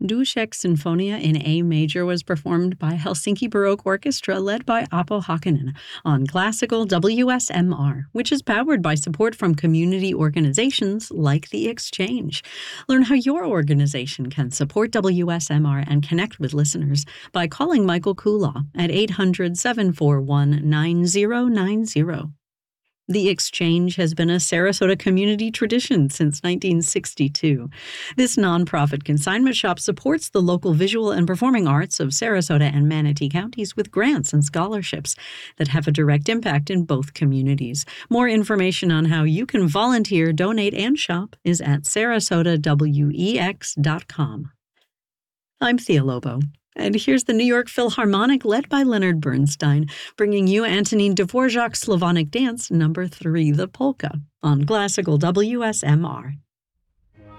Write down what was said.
Duszek Sinfonia in A major was performed by Helsinki Baroque Orchestra led by Apo Hakkanen on classical WSMR, which is powered by support from community organizations like The Exchange. Learn how your organization can support WSMR and connect with listeners by calling Michael Kulaw at 800-741-9090. The Exchange has been a Sarasota community tradition since 1962. This nonprofit consignment shop supports the local visual and performing arts of Sarasota and Manatee counties with grants and scholarships that have a direct impact in both communities. More information on how you can volunteer, donate, and shop is at sarasotawex.com. I'm Thea Lobo. And here's the New York Philharmonic led by Leonard Bernstein, bringing you Antonin Dvorak's Slavonic Dance No. 3, the Polka, on classical WSMR.